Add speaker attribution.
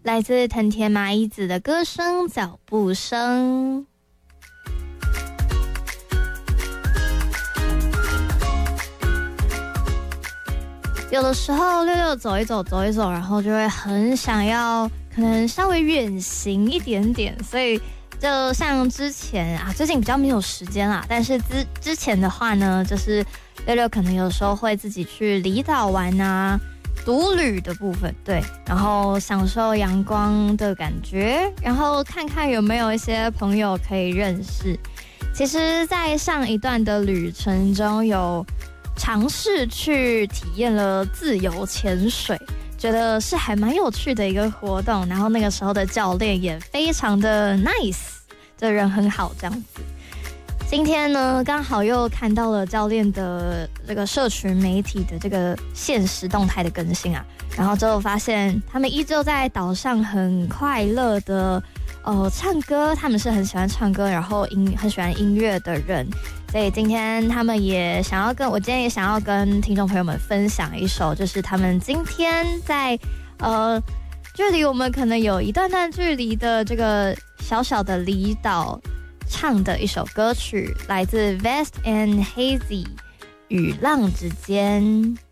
Speaker 1: 来自藤田麻衣子的歌声脚步声。有的时候六六走一走，然后就会很想要可能稍微远行一点点，所以就像之前啊，最近比较没有时间啦，但是之前的话呢，就是六六可能有时候会自己去离岛玩啊，独旅的部分，对，然后享受阳光的感觉，然后看看有没有一些朋友可以认识。其实在上一段的旅程中有尝试去体验了自由潜水，觉得是还蛮有趣的一个活动，然后那个时候的教练也非常的 nice， 这人很好这样子。今天呢刚好又看到了教练的这个社群媒体的这个限时动态的更新啊，然后之后发现他们依旧在岛上很快乐的唱歌，他们是很喜欢唱歌，然后很喜欢音乐的人，所以今天他们也想要我今天也想要跟听众朋友们分享一首，就是他们今天在距离我们可能有一段段距离的这个小小的离岛唱的一首歌曲，来自 Vest and Hazy 与浪之间。